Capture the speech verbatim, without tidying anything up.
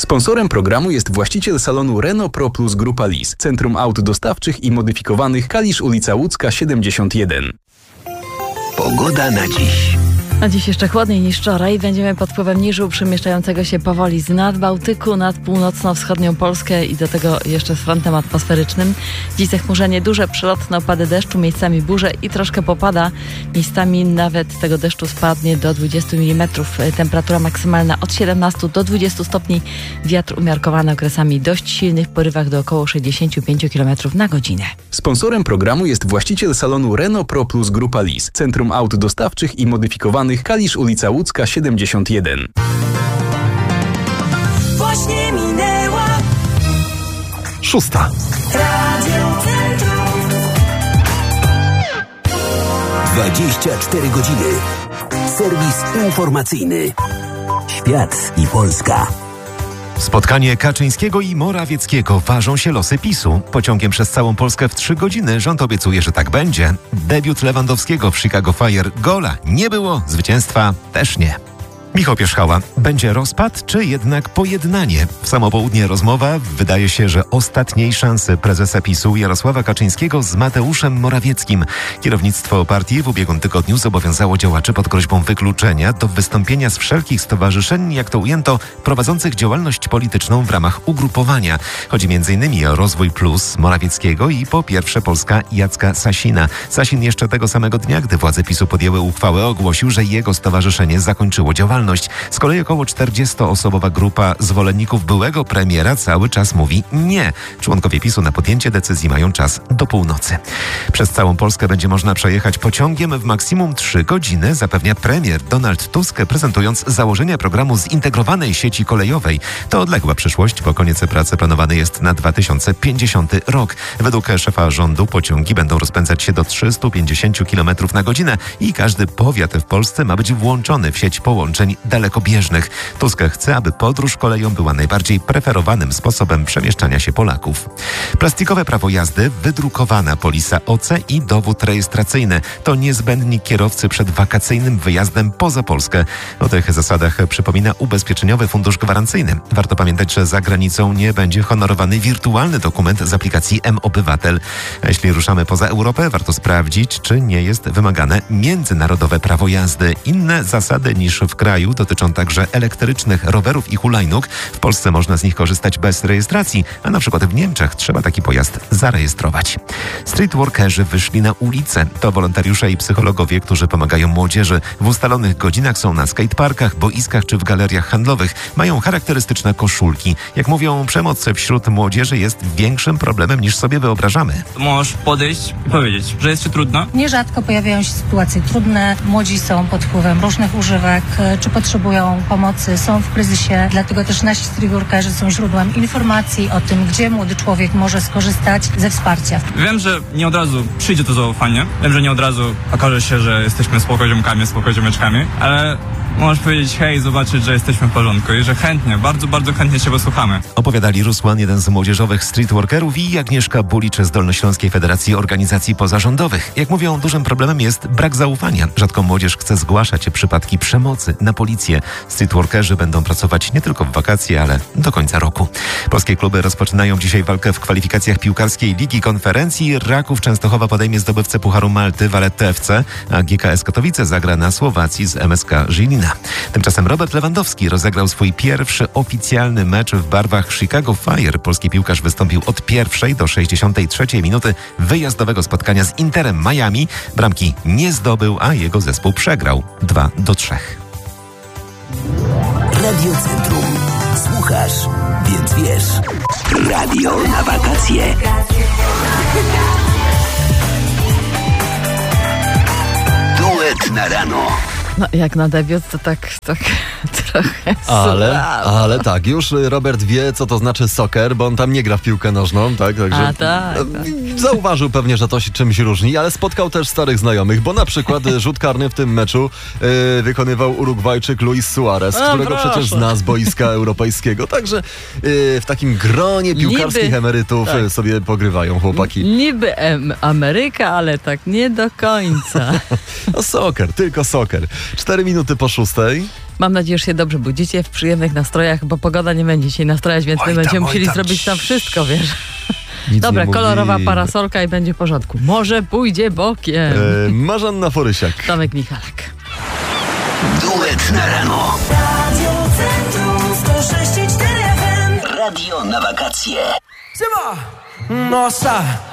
Sponsorem programu jest właściciel salonu Renault Pro Plus Grupa Lis, Centrum Aut Dostawczych i Modyfikowanych, Kalisz, ulica Łódzka siedemdziesiąt jeden. Pogoda na dziś. A dziś jeszcze chłodniej niż wczoraj. Będziemy pod wpływem niżu przemieszczającego się powoli z nad Bałtyku nad północno-wschodnią Polskę i do tego jeszcze z frontem atmosferycznym. Dziś zachmurzenie duże, przelotne opady deszczu, miejscami burze i troszkę popada. Miejscami nawet tego deszczu spadnie do dwudziestu milimetrów. Temperatura maksymalna od siedemnastu do dwudziestu stopni. Wiatr umiarkowany okresami dość silny w porywach do około sześćdziesięciu pięciu kilometrów na godzinę. Sponsorem programu jest właściciel salonu Renault Pro Plus Grupa Lis, Centrum Aut Dostawczych i Modyfikowanych, Kalisz, ulica Łódzka siedemdziesiąt jeden. Właśnie minęła Szósta. Radio Centrum. dwadzieścia cztery godziny. Serwis informacyjny. Świat i Polska. Spotkanie Kaczyńskiego i Morawieckiego. Ważą się losy PiSu. Pociągiem przez całą Polskę w trzy godziny. Rząd obiecuje, że tak będzie. Debiut Lewandowskiego w Chicago Fire. Gola nie było, zwycięstwa też nie. Michał Pierzchała. Będzie rozpad, czy jednak pojednanie? W samo południe rozmowa. Wydaje się, że ostatniej szansy prezesa PiSu Jarosława Kaczyńskiego z Mateuszem Morawieckim. Kierownictwo partii w ubiegłym tygodniu zobowiązało działaczy pod groźbą wykluczenia do wystąpienia z wszelkich stowarzyszeń, jak to ujęto, prowadzących działalność polityczną w ramach ugrupowania. Chodzi między innymi o Rozwój Plus Morawieckiego i Po Pierwsze Polska Jacka Sasina. Sasin jeszcze tego samego dnia, gdy władze PiSu podjęły uchwałę, ogłosił, że jego stowarzyszenie zakończyło działalność. Z kolei około czterdziestoosobowa grupa zwolenników byłego premiera cały czas mówi nie. Członkowie PiSu na podjęcie decyzji mają czas do północy. Przez całą Polskę będzie można przejechać pociągiem w maksimum trzy godziny, zapewnia premier Donald Tusk, prezentując założenia programu zintegrowanej sieci kolejowej. To odległa przyszłość, bo koniec pracy planowany jest na dwa tysiące pięćdziesiąty rok. Według szefa rządu pociągi będą rozpędzać się do trzystu pięćdziesięciu kilometrów na godzinę i każdy powiat w Polsce ma być włączony w sieć połączeń dalekobieżnych. Tusk chce, aby podróż koleją była najbardziej preferowanym sposobem przemieszczania się Polaków. Plastikowe prawo jazdy, wydrukowana polisa O C i dowód rejestracyjny to niezbędnik kierowcy przed wakacyjnym wyjazdem poza Polskę. O tych zasadach przypomina Ubezpieczeniowy Fundusz Gwarancyjny. Warto pamiętać, że za granicą nie będzie honorowany wirtualny dokument z aplikacji M-Obywatel. A jeśli ruszamy poza Europę, warto sprawdzić, czy nie jest wymagane międzynarodowe prawo jazdy. Inne zasady niż w kraju dotyczą także elektrycznych rowerów i hulajnóg. W Polsce można z nich korzystać bez rejestracji, a na przykład w Niemczech trzeba taki pojazd zarejestrować. Streetworkerzy wyszli na ulicę. To wolontariusze i psychologowie, którzy pomagają młodzieży. W ustalonych godzinach są na skateparkach, boiskach czy w galeriach handlowych. Mają charakterystyczne koszulki. Jak mówią, przemoc wśród młodzieży jest większym problemem niż sobie wyobrażamy. Możesz podejść i powiedzieć, że jest ci trudno? Nierzadko pojawiają się sytuacje trudne. Młodzi są pod wpływem różnych używek, czy potrzebują pomocy, są w kryzysie. Dlatego też nasi streetworkerzy są źródłem informacji o tym, gdzie młody człowiek może skorzystać ze wsparcia. Wiem, że nie od razu przyjdzie to zaufanie. Wiem, że nie od razu okaże się, że jesteśmy spoko-ziomkami, spoko-ziomeczkami, ale możesz powiedzieć hej, zobaczyć, że jesteśmy w porządku i że chętnie, bardzo, bardzo chętnie Cię posłuchamy. Opowiadali Rusłan, jeden z młodzieżowych streetworkerów, i Agnieszka Bulicz z Dolnośląskiej Federacji Organizacji Pozarządowych. Jak mówią, dużym problemem jest brak zaufania. Rzadko młodzież chce zgłaszać przypadki przemocy na policję. Streetworkerzy będą pracować nie tylko w wakacje, ale do końca roku. Polskie kluby rozpoczynają dzisiaj walkę w kwalifikacjach piłkarskiej Ligi Konferencji. Raków Częstochowa podejmie zdobywcę Pucharu Malty Valletta F C, a G K S Katowice zagra na Słowacji z M S K Żilina. Tymczasem Robert Lewandowski rozegrał swój pierwszy oficjalny mecz w barwach Chicago Fire. Polski piłkarz wystąpił od pierwszej do sześćdziesiątej trzeciej minuty wyjazdowego spotkania z Interem Miami. Bramki nie zdobył, a jego zespół przegrał dwa do trzech. Radio Centrum. Słuchasz, więc wiesz. Radio na wakacje. Duet na rano. No, jak na debiut, to tak, tak trochę Ale, słabo. ale tak, już Robert wie, co to znaczy soccer, bo on tam nie gra w piłkę nożną, tak? Także A, tak, tak. Zauważył pewnie, że to się czymś różni, ale spotkał też starych znajomych, bo na przykład rzut karny w tym meczu y, wykonywał Urugwajczyk Luis Suarez, A, którego proszę. przecież zna z boiska europejskiego. Także y, w takim gronie piłkarskich Niby, emerytów tak. sobie pogrywają chłopaki. Niby em, Ameryka, ale tak nie do końca. No soccer, tylko soccer. Cztery minuty po szóstej. Mam nadzieję, że się dobrze budzicie, w przyjemnych nastrojach, bo pogoda nie będzie się nastrajać, więc Oj my tam, będziemy oj musieli tam. zrobić tam wszystko, wiesz. Nic Dobra, nie kolorowa mówimy. parasolka i będzie w porządku. Może pójdzie bokiem. E, Marzanna Forysiak. Tomek Michalak. Duet na rano. Radio Centrum sto sześć i cztery F M. Radio na wakacje. Siema! Nossa!